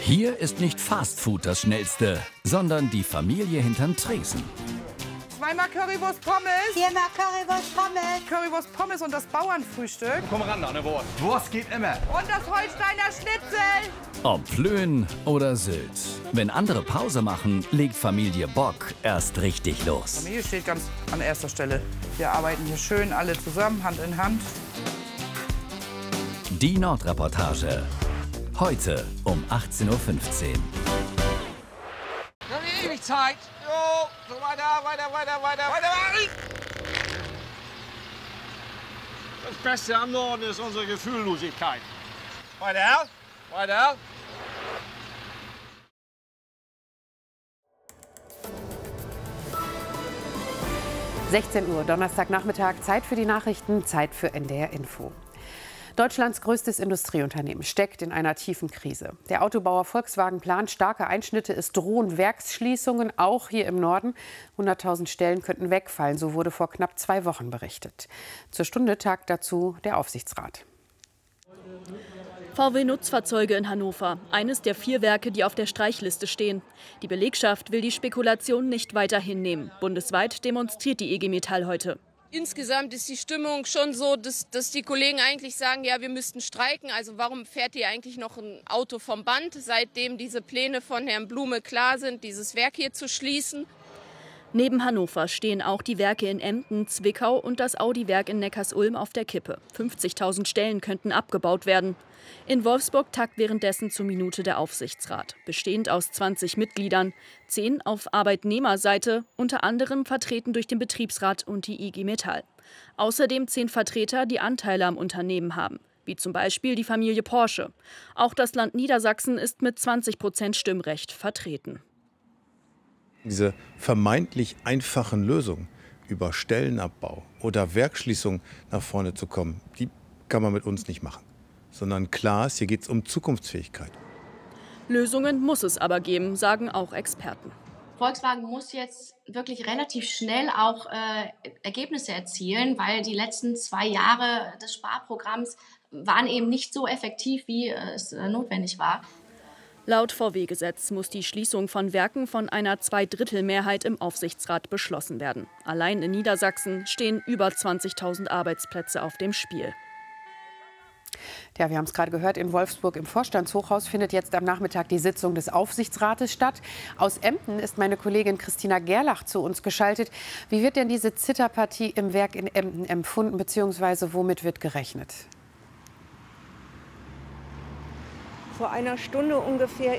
Hier ist nicht Fastfood das Schnellste, sondern die Familie hinterm Tresen. Zweimal Currywurst Pommes. Viermal Currywurst Pommes. Currywurst Pommes und das Bauernfrühstück. Komm ran, eine Wurst. Wurst geht immer. Und das Holsteiner Schnitzel. Ob Flöhen oder Sylt. Wenn andere Pause machen, legt Familie Bock erst richtig los. Familie steht ganz an erster Stelle. Wir arbeiten hier schön alle zusammen, Hand in Hand. Die Nordreportage. Heute um 18:15 Uhr. Wir haben ewig Zeit. Jo, so weiter. Das Beste am Norden ist unsere Gefühllosigkeit. Weiter. 16 Uhr, Donnerstagnachmittag, Zeit für die Nachrichten, Zeit für NDR Info. Deutschlands größtes Industrieunternehmen steckt in einer tiefen Krise. Der Autobauer Volkswagen plant starke Einschnitte, es drohen Werksschließungen, auch hier im Norden. 100.000 Stellen könnten wegfallen, so wurde vor knapp 2 Wochen berichtet. Zur Stunde tagt dazu der Aufsichtsrat. VW Nutzfahrzeuge in Hannover, eines der 4 Werke, die auf der Streichliste stehen. Die Belegschaft will die Spekulation nicht weiter hinnehmen. Bundesweit demonstriert die IG Metall heute. Insgesamt ist die Stimmung schon so, dass die Kollegen eigentlich sagen, ja, wir müssten streiken. Also warum fährt hier eigentlich noch ein Auto vom Band, seitdem diese Pläne von Herrn Blume klar sind, dieses Werk hier zu schließen? Neben Hannover stehen auch die Werke in Emden, Zwickau und das Audi-Werk in Neckarsulm auf der Kippe. 50.000 Stellen könnten abgebaut werden. In Wolfsburg tagt währenddessen zur Minute der Aufsichtsrat, bestehend aus 20 Mitgliedern, 10 auf Arbeitnehmerseite, unter anderem vertreten durch den Betriebsrat und die IG Metall. Außerdem 10 Vertreter, die Anteile am Unternehmen haben, wie zum Beispiel die Familie Porsche. Auch das Land Niedersachsen ist mit 20% Stimmrecht vertreten. Diese vermeintlich einfachen Lösungen über Stellenabbau oder Werksschließung nach vorne zu kommen, die kann man mit uns nicht machen. Sondern klar ist, hier geht es um Zukunftsfähigkeit. Lösungen muss es aber geben, sagen auch Experten. Volkswagen muss jetzt wirklich relativ schnell auch Ergebnisse erzielen, weil die letzten 2 Jahre des Sparprogramms waren eben nicht so effektiv, wie es notwendig war. Laut VW-Gesetz muss die Schließung von Werken von einer 2/3-Mehrheit im Aufsichtsrat beschlossen werden. Allein in Niedersachsen stehen über 20.000 Arbeitsplätze auf dem Spiel. Ja, wir haben es gerade gehört, in Wolfsburg im Vorstandshochhaus findet jetzt am Nachmittag die Sitzung des Aufsichtsrates statt. Aus Emden ist meine Kollegin Christina Gerlach zu uns geschaltet. Wie wird denn diese Zitterpartie im Werk in Emden empfunden, bzw. womit wird gerechnet? Vor einer Stunde ungefähr